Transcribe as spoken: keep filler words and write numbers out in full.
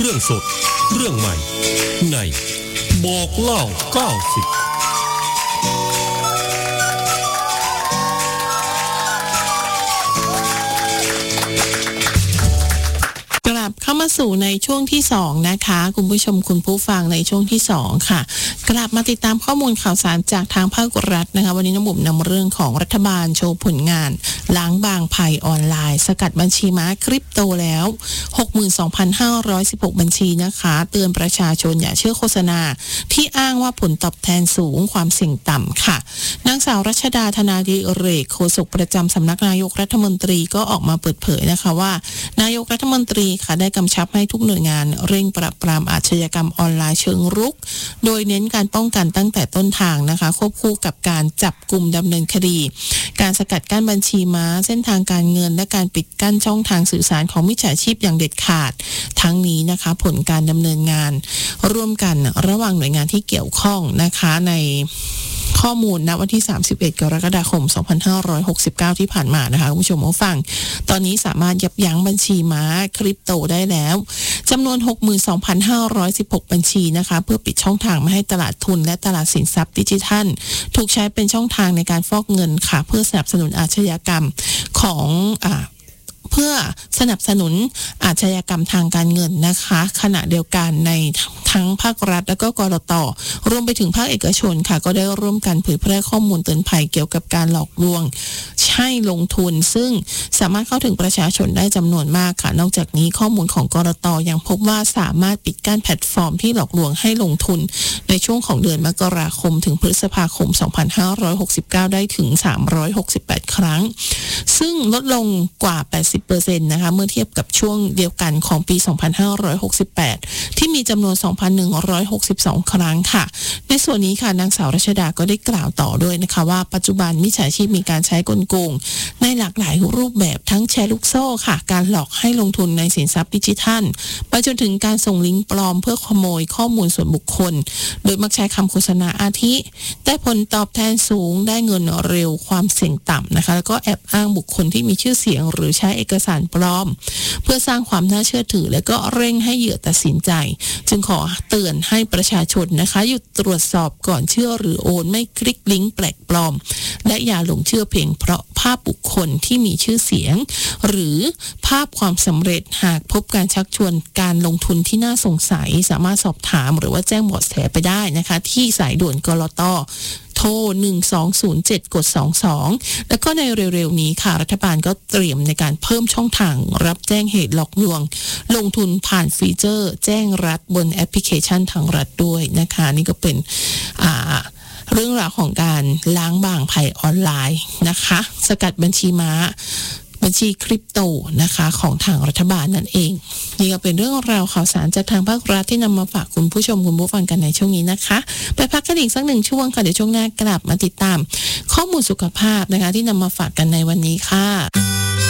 เรื่องสดเรื่องใหม่ในบอกเล่าเก้าสิบเข้ามาสู่ในช่วงที่สองนะคะคุณผู้ชมคุณผู้ฟังในช่วงที่สองค่ะกลับมาติดตามข้อมูลข่าวสารจากทางภาครัฐนะคะวันนี้น้ำบุ๋มนำเรื่องของรัฐบาลโชว์ผลงานล้างบางภัยออนไลน์สกัดบัญชีม้าคริปโตแล้ว หกหมื่นสองพันห้าร้อยสิบหก บัญชีนะคะเตือนประชาชนอย่าเชื่อโฆษณาที่อ้างว่าผลตอบแทนสูงความเสี่ยงต่ำค่ะนางสาวรัชดาธนาดิเรกโฆษกประจำสำนักนายกรัฐมนตรีก็ออกมาเปิดเผยนะคะว่านายกรัฐมนตรีค่ะได้กำชับให้ทุกหน่วยงานเร่งปราบปรามอาชญากรรมออนไลน์เชิงรุกโดยเน้นการป้องกันตั้งแต่ต้นทางนะคะควบคู่กับการจับกุมดำเนินคดีการสกัดกั้นบัญชีม้าเส้นทางการเงินและการปิดกั้นช่องทางสื่อสารของมิจฉาชีพอย่างเด็ดขาดทั้งนี้นะคะผลการดำเนินงานร่วมกันระหว่างหน่วยงานที่เกี่ยวข้องนะคะในข้อมูลณวันที่สามสิบเอ็ดกรกฎาคมสองพันห้าร้อยหกสิบเก้าที่ผ่านมานะคะคุณผู้ชมผู้ฟังตอนนี้สามารถยับยั้งบัญชีม้าคริปโตได้แล้วจำนวน หกหมื่นสองพันห้าร้อยสิบหก บัญชีนะคะเพื่อปิดช่องทางไม่ให้ตลาดทุนและตลาดสินทรัพย์ดิจิทัลถูกใช้เป็นช่องทางในการฟอกเงินค่ะเพื่อสนับสนุนอาชญากรรมของอ่าเพื่อสนับสนุนอาชญากรรมทางการเงินนะคะขณะเดียวกันในทั้งภาครัฐและก็กลต.รวมไปถึงภาคเอกชนค่ะก็ได้ร่วมกันเผยแพร่ข้อมูลเตือนภัยเกี่ยวกับการหลอกลวงให้ลงทุนซึ่งสามารถเข้าถึงประชาชนได้จำนวนมากค่ะนอกจากนี้ข้อมูลของกลต.ยังพบว่าสามารถปิดกั้นแพลตฟอร์มที่หลอกลวงให้ลงทุนในช่วงของเดือนมกราคมถึงพฤษภาคมสองพันห้าร้อยหกสิบเก้าได้ถึงสามร้อยหกสิบแปดครั้งซึ่งลดลงกว่า แปดสิบเปอร์เซ็นต์ นะคะเมื่อเทียบกับช่วงเดียวกันของปีสองพันห้าร้อยหกสิบแปดที่มีจำนวน สองพันหนึ่งร้อยหกสิบสอง ครั้งค่ะในส่วนนี้ค่ะนางสาวรัชดาก็ได้กล่าวต่อด้วยนะคะว่าปัจจุบันมิจฉาชีพมีการใช้กลโกงในหลากหลายรูปแบบทั้งแชร์ลูกโซ่ค่ะการหลอกให้ลงทุนในสินทรัพย์ดิจิทัลไปจนถึงการส่งลิงก์ปลอมเพื่อขโมยข้อมูลส่วนบุคคลโดยมักใช้คำโฆษณาอาทิได้ผลตอบแทนสูงได้เงินเร็วความเสี่ยงต่ำนะคะแล้วก็แอบอ้างบุคคลที่มีชื่อเสียงหรือใช้เอกสารปลอมเพื่อสร้างความน่าเชื่อถือและก็เร่งให้เหยื่อตัดสินใจจึงขอเตือนให้ประชาชนนะคะหยุดตรวจสอบก่อนเชื่อหรือโอนไม่คลิกลิงก์แปลกปลอมและอย่าหลงเชื่อเพียงเพราะภาพบุคคลที่มีชื่อเสียงหรือภาพความสำเร็จหากพบการชักชวนการลงทุนที่น่าสงสัยสามารถสอบถามหรือว่าแจ้งเบาะแสไปได้นะคะที่สายด่วนกลต.โทรหนึ่งสองศูนย์เจ็ดกดสองสองแล้วก็ในเร็วๆนี้ค่ะรัฐบาลก็เตรียมในการเพิ่มช่องทางรับแจ้งเหตุหลอกลวงลงทุนผ่านฟีเจอร์แจ้งรัฐบนแอปพลิเคชันทางรัฐด้วยนะคะนี่ก็เป็นอ่าเรื่องราวของการล้างบางภัยออนไลน์นะคะสกัดบัญชีม้าบัญชีคริปโตนะคะของทางรัฐบาลนั่นเองนี่ก็เป็นเรื่องราวข่าวสารจากทางภาครัฐที่นำมาฝากคุณผู้ชมคุณผู้ฟังกันในช่วงนี้นะคะไปพักกันอีกสักหนึ่งช่วงค่ะเดี๋ยวช่วงหน้ากลับมาติดตามข้อมูลสุขภาพนะคะที่นำมาฝากกันในวันนี้ค่ะ